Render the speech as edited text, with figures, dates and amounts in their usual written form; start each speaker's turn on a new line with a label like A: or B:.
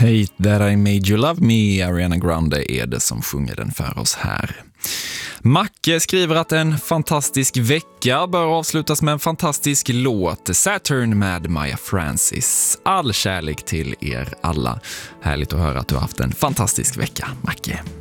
A: Hate that I made you love me, Ariana Grande är det som sjunger den för oss här. Macke skriver att en fantastisk vecka bör avslutas med en fantastisk låt, Saturn med Maya Francis. All kärlek till er alla. Härligt att höra att du har haft en fantastisk vecka, Macke.